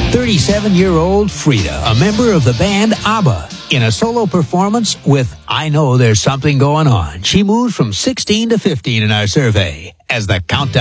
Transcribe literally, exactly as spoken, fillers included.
thirty-seven-year-old Frida, a member of the band ABBA, in a solo performance with I Know There's Something Going On. She moves from sixteen to fifteen in our survey as the countdown